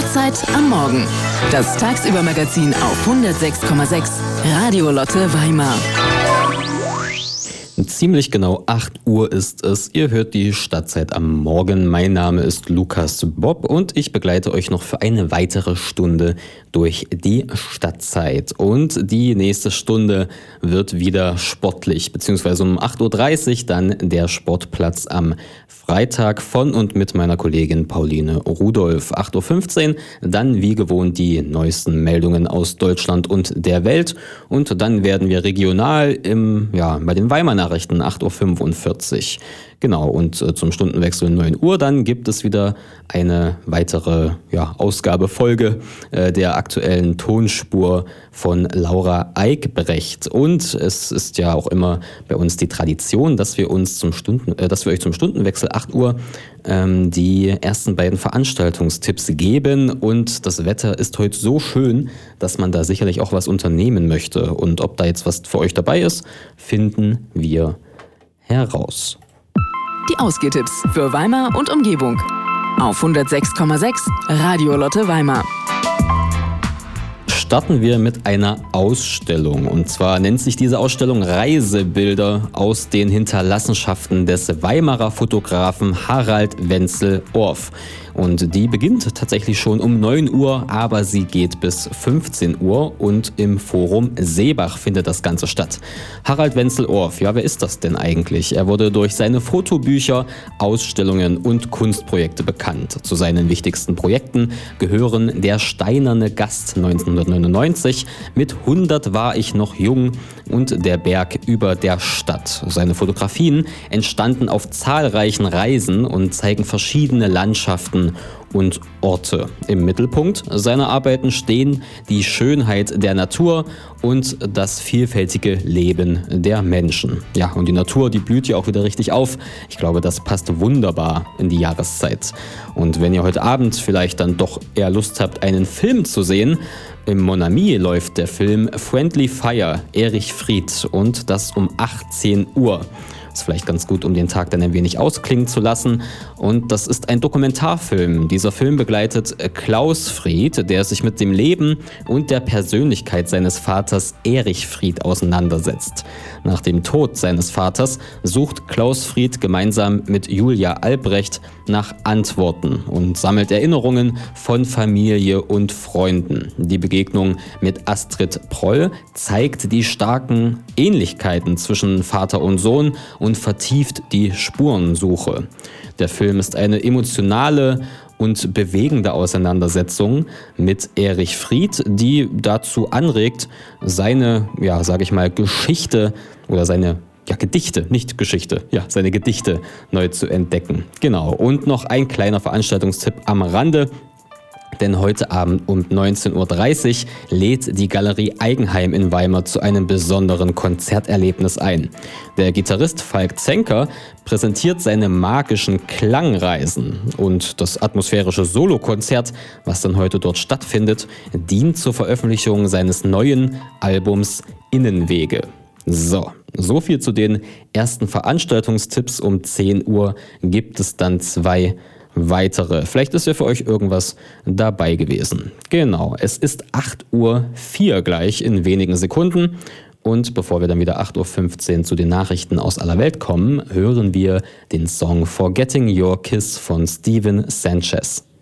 Stadtzeit am Morgen. Das Tagsübermagazin auf 106,6 Radio Lotte Weimar. Ziemlich genau 8 Uhr ist es. Ihr hört die Stadtzeit am Morgen. Mein Name ist Lukas Bob und ich begleite euch noch für eine weitere Stunde durch die Stadtzeit. Und die nächste Stunde wird wieder sportlich, beziehungsweise um 8.30 Uhr dann der Sportplatz am Freitag von und mit meiner Kollegin Pauline Rudolph. 8.15 Uhr dann wie gewohnt die neuesten Meldungen aus Deutschland und der Welt. Und dann werden wir regional bei den Weimar Nachrichten 8.45 Uhr. Genau, und zum Stundenwechsel 9 Uhr dann gibt es wieder eine weitere Ausgabefolge der aktuellen Tonspur von Laura Eickbrecht. Und es ist ja auch immer bei uns die Tradition, dass wir euch zum Stundenwechsel 8 Uhr die ersten beiden Veranstaltungstipps geben. Und das Wetter ist heute so schön, dass man da sicherlich auch was unternehmen möchte. Und ob da jetzt was für euch dabei ist, finden wir heraus. Die Ausgehtipps für Weimar und Umgebung. Auf 106,6 Radio Lotte Weimar. Starten wir mit einer Ausstellung. Und zwar nennt sich diese Ausstellung Reisebilder aus den Hinterlassenschaften des Weimarer Fotografen Harald Wenzel-Orff. Und die beginnt tatsächlich schon um 9 Uhr, aber sie geht bis 15 Uhr und im Forum Seebach findet das Ganze statt. Harald Wenzel-Orff, wer ist das denn eigentlich? Er wurde durch seine Fotobücher, Ausstellungen und Kunstprojekte bekannt. Zu seinen wichtigsten Projekten gehören Der steinerne Gast 1999, Mit 100 war ich noch jung und Der Berg über der Stadt. Seine Fotografien entstanden auf zahlreichen Reisen und zeigen verschiedene Landschaften und Orte. Im Mittelpunkt seiner Arbeiten stehen die Schönheit der Natur und das vielfältige Leben der Menschen. Ja, und die Natur, die blüht ja auch wieder richtig auf. Ich glaube, das passt wunderbar in die Jahreszeit. Und wenn ihr heute Abend vielleicht dann doch eher Lust habt, einen Film zu sehen, im Mon Ami läuft der Film Friendly Fire, Erich Fried, und das um 18 Uhr. Ist vielleicht ganz gut, um den Tag dann ein wenig ausklingen zu lassen. Und das ist ein Dokumentarfilm. Dieser Film begleitet Klaus Fried, der sich mit dem Leben und der Persönlichkeit seines Vaters Erich Fried auseinandersetzt. Nach dem Tod seines Vaters sucht Klaus Fried gemeinsam mit Julia Albrecht nach Antworten und sammelt Erinnerungen von Familie und Freunden. Die Begegnung mit Astrid Proll zeigt die starken Ähnlichkeiten zwischen Vater und Sohn und vertieft die Spurensuche. Der Film ist eine emotionale und bewegende Auseinandersetzung mit Erich Fried, die dazu anregt, seine, Geschichte oder seine Gedichte, nicht Geschichte, seine Gedichte neu zu entdecken. Genau, und noch ein kleiner Veranstaltungstipp am Rande. Denn heute Abend um 19.30 Uhr lädt die Galerie Eigenheim in Weimar zu einem besonderen Konzerterlebnis ein. Der Gitarrist Falk Zenker präsentiert seine magischen Klangreisen und das atmosphärische Solokonzert, was dann heute dort stattfindet, dient zur Veröffentlichung seines neuen Albums Innenwege. So viel zu den ersten Veranstaltungstipps. Um 10 Uhr gibt es dann 2 weitere. Vielleicht ist ja für euch irgendwas dabei gewesen. Genau, es ist 8.04 Uhr gleich in wenigen Sekunden. Und bevor wir dann wieder 8.15 Uhr zu den Nachrichten aus aller Welt kommen, hören wir den Song Forgetting Your Kiss von Steven Sanchez.